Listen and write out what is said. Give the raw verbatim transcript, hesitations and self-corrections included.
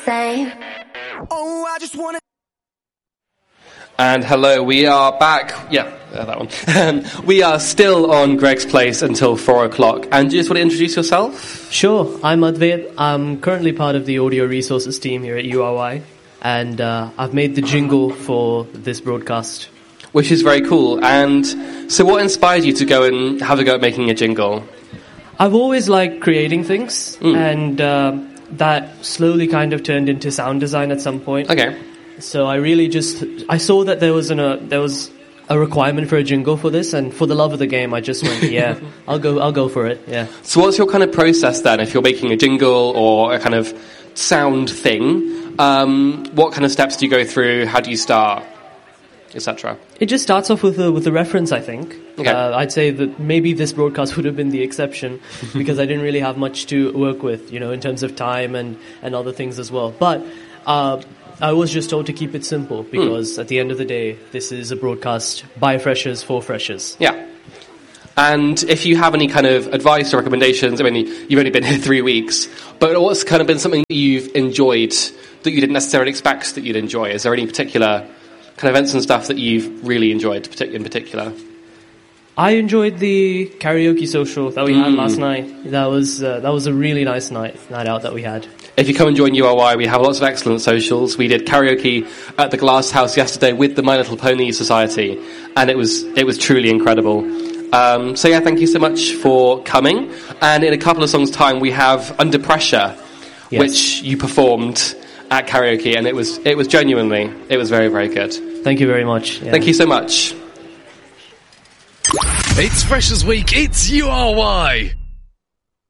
say, oh, I just wanna. And hello, we are back. Yeah, uh, that one. Um, we are still on Greg's Place until four o'clock. And do you just want to introduce yourself? Sure, I'm Advait. I'm currently part of the audio resources team here at U R Y, and uh, I've made the jingle for this broadcast. Which is very cool. And so what inspired you to go and have a go at making a jingle? I've always liked creating things, Mm. and uh, that slowly kind of turned into sound design at some point. Okay. So I really just, I saw that there was an, a, there was a requirement for a jingle for this, and for the love of the game, I just went, yeah, I'll go, I'll go for it, yeah. So what's your kind of process then, if you're making a jingle or a kind of sound thing? Um, what kind of steps do you go through? How do you start, et cetera? It just starts off with a, with a reference, I think. Okay. Uh, I'd say that maybe this broadcast would have been the exception because I didn't really have much to work with, you know, in terms of time and, and other things as well. But uh, I was just told to keep it simple because mm. at the end of the day, this is a broadcast by freshers for freshers. Yeah. And if you have any kind of advice or recommendations, I mean, you've only been here three weeks, but what's kind of been something that you've enjoyed that you didn't necessarily expect that you'd enjoy? Is there any particular kind of events and stuff that you've really enjoyed in particular? I enjoyed the karaoke social that we mm. had last night. That was uh, that was a really nice night night out that we had. If you come and join U R Y, we have lots of excellent socials. We did karaoke at the Glass House yesterday with the My Little Pony Society, and it was it was truly incredible. Um, so yeah, thank you so much for coming. And in a couple of songs' time, we have Under Pressure, yes. which you performed at karaoke, and it was it was genuinely it was very very good. Thank you very much. Yeah. Thank you so much. It's Freshers Week. It's U R Y.